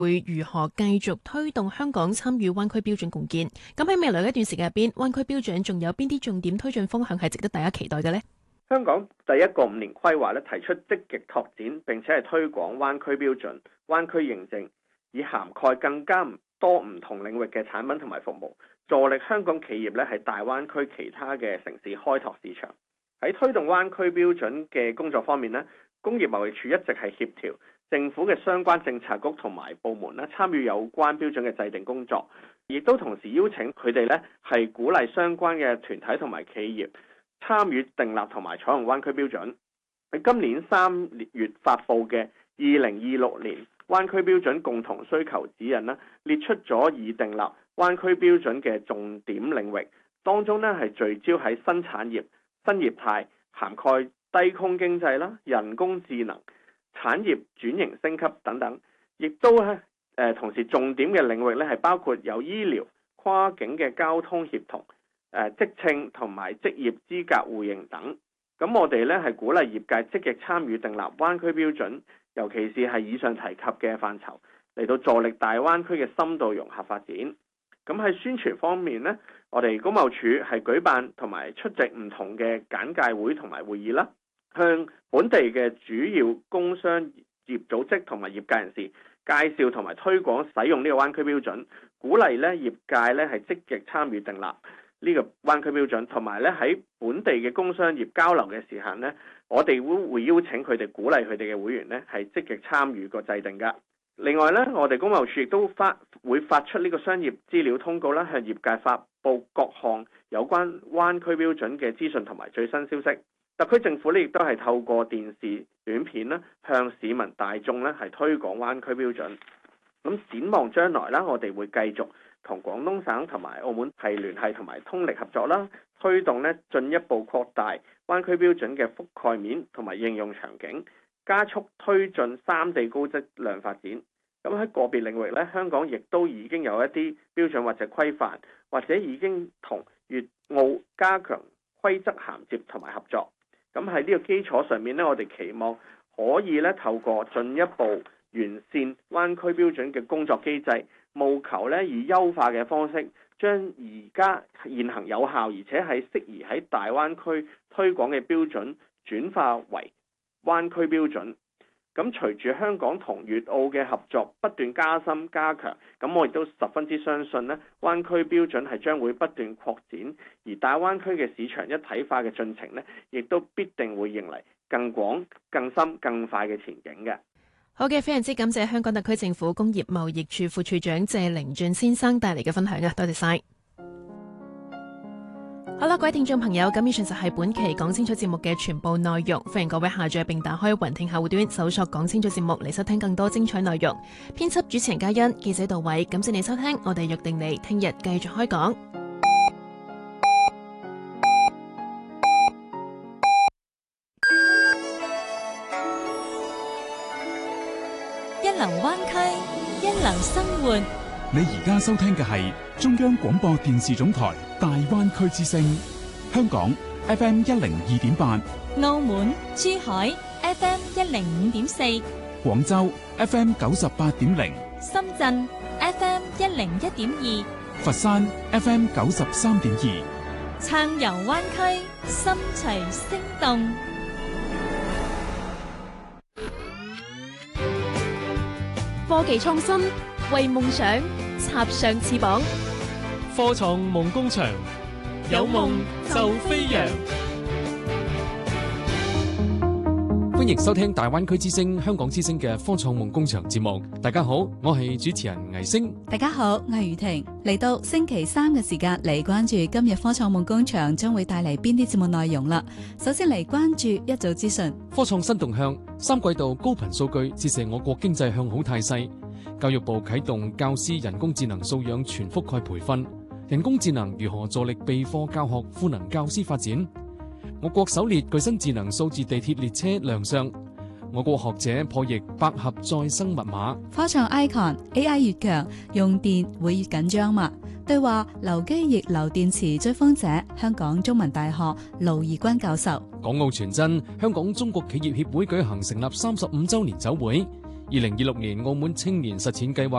會如何繼續推動香港參與灣區標準共建？咁喺未來一段時間入邊，灣區標準仲有邊啲重點推進方向係值得大家期待嘅呢？ 香港第一個5年規劃咧，提出積極拓展並且係推廣灣區標準、灣區認證，以涵蓋更加多唔同領域嘅產品同埋服務，助力香港企業咧喺大灣區其他嘅城市開拓市場。喺推動灣區標準嘅工作方面咧，工業貿易署一直係協調政府嘅相關政策局同埋部門咧，參與有關標準嘅制定工作，亦都同時邀請佢哋咧係鼓勵相關嘅團體同埋企業參與訂立同埋採用灣區標準。喺今年3月發布嘅2026年灣區標準共同需求指引呢，列出咗已訂立灣區標準嘅重點領域，當中呢係聚焦喺新產業、新業態，涵蓋低空經濟啦、人工智能、產業轉型升級等等，亦都同時重點嘅領域咧係包括有醫療、跨境嘅交通協同、職稱同埋職業資格互認等。咁我哋咧係鼓勵業界積極參與訂立灣區標準，尤其是係以上提及嘅範疇，嚟到助力大灣區嘅深度融合發展。咁喺宣傳方面呢，我哋工貿署係舉辦同埋出席唔同嘅簡介會同埋會議啦，向本地嘅主要工商業組織同埋業界人士介紹同埋推廣使用呢個灣區標準，鼓勵咧業界咧係積極參與訂立呢個灣區標準，同埋咧喺本地嘅工商業交流嘅時候呢，我哋會邀請佢哋，鼓勵佢哋嘅會員呢係積極參與個制定㗎。另外呢，我哋工貿署亦都會發出呢個商業資料通告啦，向業界發布各項有關灣區標準嘅資訊同埋最新消息。特區政府呢亦都係透過電視短片啦，向市民大眾呢係推廣灣區標準。咁展望將來啦，我哋會繼續同廣東省同埋澳門係聯繫同埋通力合作啦，推動呢進一步擴大灣區標準嘅覆蓋面同埋應用場景，加速推進3地高質量發展。咁喺個別領域呢，香港亦都已經有一啲標準或者規範，或者已經同粵澳加強規則銜接同埋合作。咁喺呢個基礎上面呢，我哋期望可以呢透過進一步完善灣區標準嘅工作機制，務求呢以優化嘅方式，將而家現行有效而且係適宜喺大灣區推廣嘅標準轉化為灣區標準。咁隨住香港同粵澳嘅合作不斷加深加強，咁我亦都十分之相信呢灣區標準係將會不斷擴展，而大灣區嘅市場一體化嘅進程呢，亦都必定會迎嚟更廣、更深、更快嘅前景嘅。 好嘅，非常之感謝香港特區政府工業貿易處副處長謝靈峻先生帶嚟嘅分享啊，多謝晒。好啦，各位聽眾朋友，咁以上就係本期講清楚節目嘅全部內容，歡迎各位下載並打開雲聽客戶端搜索講清楚節目嚟收聽更多精彩內容。編輯主持人嘉欣，記者杜偉，感謝你收聽，我哋約定你聽日繼續開講。 一流灣區，一流生活。 你而家收聽嘅係中央廣播電視總台大灣區之聲，香港 FM 102.8， 澳門、珠海 FM 105.4， 廣州 FM 98.0， 深圳 FM 101.2， 佛山 FM 93.2， 暢遊灣區，心隨聲動。 科技創新，為夢想插上翅膀。 科創夢工場，有夢就飛揚。歡迎收聽大灣區之聲、香港之聲嘅科創夢工場節目。大家好，我係主持人倪星。 大家好，我係余婷。嚟到星期三嘅時間，嚟關注今日科創夢工場將會帶嚟邊啲節目內容啦。首先嚟關注一組資訊。 科創新動向3季度高頻數據折射我國經濟向好態勢。教育部啟動教師人工智能素養全覆蓋培訓，人工智能如何助力備課教學賦能教師發展？我國首列具身智能數字地鐵列車亮相，我國學者破譯百合再生密碼。 科創 icon AI 越強，用電會越緊張嘛？對話流機逆流電池追風者，香港中文大學盧義軍教授。 港澳傳真，香港中國企業協會舉行成立35週年酒會。 2026年澳門青年實踐計劃